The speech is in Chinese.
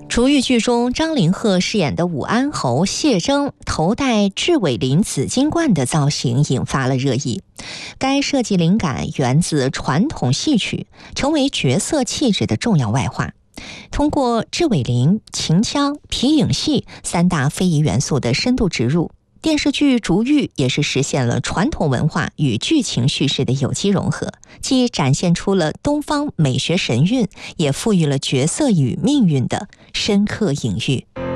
楚玉剧中，张凌赫饰演的武安侯谢征头戴雉尾翎紫金冠的造型引发了热议。该设计灵感源自传统戏曲，成为角色气质的重要外化。通过雉尾翎、秦腔、皮影戏三大非遗元素的深度植入，电视剧《竹玉》也是实现了传统文化与剧情叙事的有机融合，既展现出了东方美学神韵，也赋予了角色与命运的深刻隐喻。